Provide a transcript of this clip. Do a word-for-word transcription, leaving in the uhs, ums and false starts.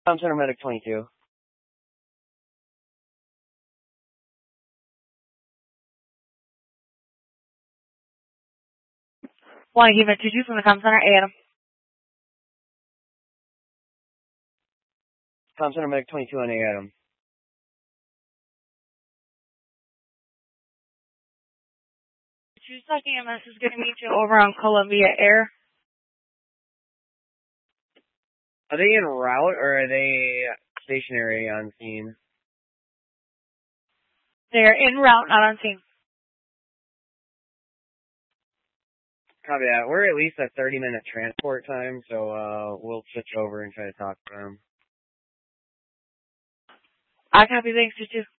Com Center Medic twenty-two. One Human two two from the Com Center, Adam. Com Center Medic twenty-two on A Adam. Two Stock E M S is going to meet you over on Columbia Air. Are they en route or are they stationary on scene? They're en route, not on scene. Copy that. We're at least a thirty minute transport time, so uh, we'll switch over and try to talk to them. I copy, thanks, you too.